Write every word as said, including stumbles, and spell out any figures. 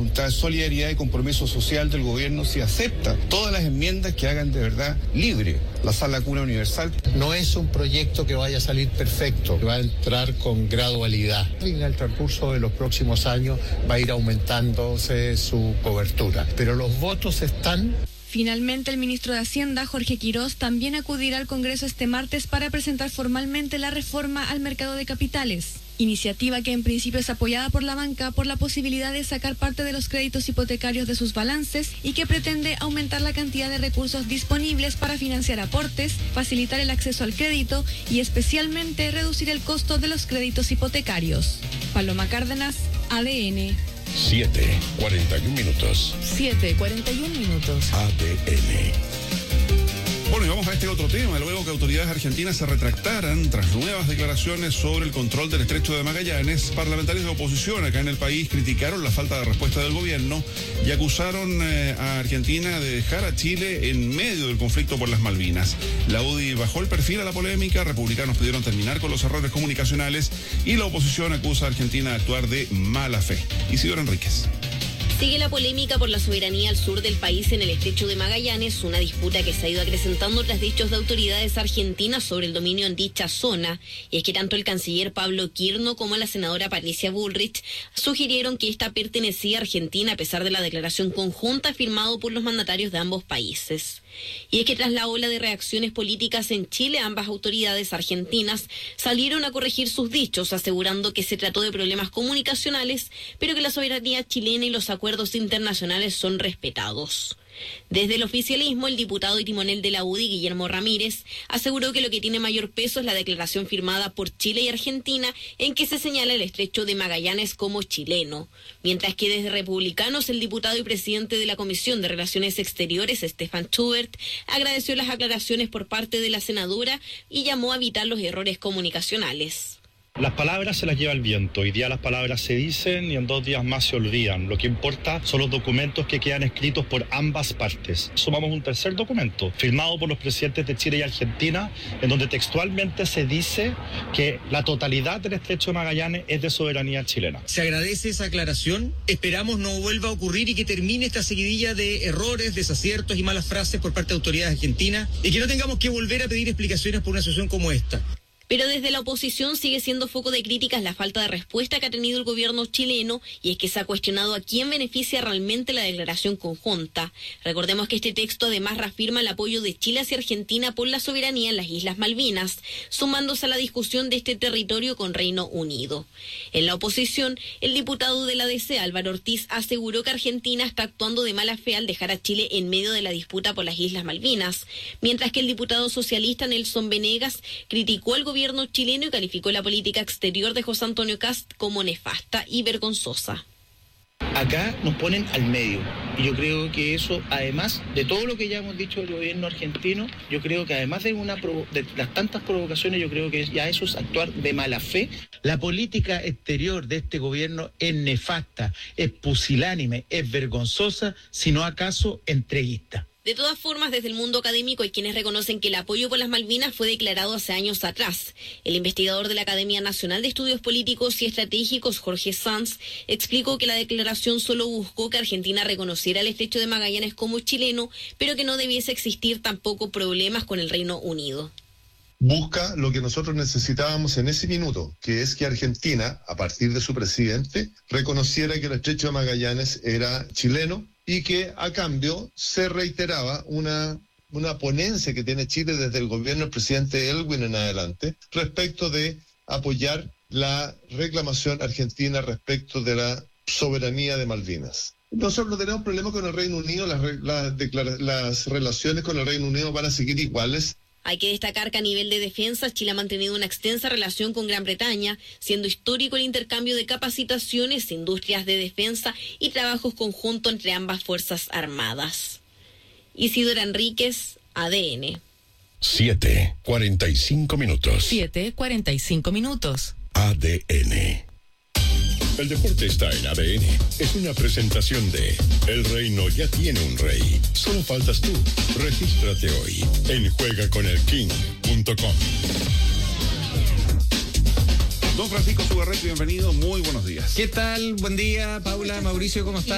voluntad de solidaridad y compromiso social del gobierno si acepta todas las enmiendas que hagan de verdad libre la sala cuna universal. No es un proyecto que vaya a salir perfecto, va a entrar con gradualidad. En el transcurso de los próximos años va a ir aumentándose su cobertura, pero los votos están. Finalmente, el ministro de Hacienda, Jorge Quirós, también acudirá al Congreso este martes para presentar formalmente la reforma al mercado de capitales, iniciativa que en principio es apoyada por la banca por la posibilidad de sacar parte de los créditos hipotecarios de sus balances y que pretende aumentar la cantidad de recursos disponibles para financiar aportes, facilitar el acceso al crédito y especialmente reducir el costo de los créditos hipotecarios. Paloma Cárdenas, A D N. siete, cuarenta y un minutos. siete, cuarenta y un minutos. A D N. Bueno, y vamos a este otro tema. Luego que autoridades argentinas se retractaran tras nuevas declaraciones sobre el control del estrecho de Magallanes, parlamentarios de oposición acá en el país criticaron la falta de respuesta del gobierno y acusaron eh, a Argentina de dejar a Chile en medio del conflicto por las Malvinas. La U D I bajó el perfil a la polémica, republicanos pidieron terminar con los errores comunicacionales y la oposición acusa a Argentina de actuar de mala fe. Isidoro Enríquez. Sigue la polémica por la soberanía al sur del país en el estrecho de Magallanes, una disputa que se ha ido acrecentando tras dichos de autoridades argentinas sobre el dominio en dicha zona. Y es que tanto el canciller Pablo Quirno como la senadora Patricia Bullrich sugirieron que esta pertenecía a Argentina a pesar de la declaración conjunta firmado por los mandatarios de ambos países. Y es que tras la ola de reacciones políticas en Chile, ambas autoridades argentinas salieron a corregir sus dichos, asegurando que se trató de problemas comunicacionales, pero que la soberanía chilena y los acuerdos internacionales son respetados. Desde el oficialismo, el diputado y timonel de la U D I, Guillermo Ramírez, aseguró que lo que tiene mayor peso es la declaración firmada por Chile y Argentina en que se señala el estrecho de Magallanes como chileno. Mientras que desde Republicanos, el diputado y presidente de la Comisión de Relaciones Exteriores, Stefan Schubert, agradeció las aclaraciones por parte de la senadora y llamó a evitar los errores comunicacionales. Las palabras se las lleva el viento. Hoy día las palabras se dicen y en dos días más se olvidan. Lo que importa son los documentos que quedan escritos por ambas partes. Sumamos un tercer documento, firmado por los presidentes de Chile y Argentina, en donde textualmente se dice que la totalidad del estrecho de Magallanes es de soberanía chilena. Se agradece esa aclaración. Esperamos no vuelva a ocurrir y que termine esta seguidilla de errores, desaciertos y malas frases por parte de autoridades argentinas y que no tengamos que volver a pedir explicaciones por una situación como esta. Pero desde la oposición sigue siendo foco de críticas la falta de respuesta que ha tenido el gobierno chileno y es que se ha cuestionado a quién beneficia realmente la declaración conjunta. Recordemos que este texto además reafirma el apoyo de Chile hacia Argentina por la soberanía en las Islas Malvinas, sumándose a la discusión de este territorio con Reino Unido. En la oposición, el diputado de la D C, Álvaro Ortiz, aseguró que Argentina está actuando de mala fe al dejar a Chile en medio de la disputa por las Islas Malvinas, mientras que el diputado socialista Nelson Venegas criticó al gobierno gobierno chileno y calificó la política exterior de José Antonio Kast como nefasta y vergonzosa. Acá nos ponen al medio y yo creo que eso, además de todo lo que ya hemos dicho del gobierno argentino, yo creo que además de, una provo- de las tantas provocaciones, yo creo que ya eso es actuar de mala fe. La política exterior de este gobierno es nefasta, es pusilánime, es vergonzosa, si no acaso entreguista. De todas formas, desde el mundo académico hay quienes reconocen que el apoyo por las Malvinas fue declarado hace años atrás. El investigador de la Academia Nacional de Estudios Políticos y Estratégicos, Jorge Sanz, explicó que la declaración solo buscó que Argentina reconociera el estrecho de Magallanes como chileno, pero que no debiese existir tampoco problemas con el Reino Unido. Busca lo que nosotros necesitábamos en ese minuto, que es que Argentina, a partir de su presidente, reconociera que el estrecho de Magallanes era chileno, y que a cambio se reiteraba una, una ponencia que tiene Chile desde el gobierno del presidente Elwin en adelante respecto de apoyar la reclamación argentina respecto de la soberanía de Malvinas. Nosotros no tenemos problema con el Reino Unido, las, las, declara- las relaciones con el Reino Unido van a seguir iguales. Hay que destacar que a nivel de defensa, Chile ha mantenido una extensa relación con Gran Bretaña, siendo histórico el intercambio de capacitaciones, industrias de defensa y trabajos conjuntos entre ambas fuerzas armadas. Isidora Enríquez, A D N. siete, cuarenta y cinco minutos. siete, cuarenta y cinco minutos. A D N. El deporte está en A D N. Es una presentación de El Reino ya tiene un rey. Solo faltas tú. Regístrate hoy en juega con el king punto com. Don Francisco Sugarrete, bienvenido, muy buenos días. ¿Qué tal? Buen día, Paula, Mauricio, ¿cómo están?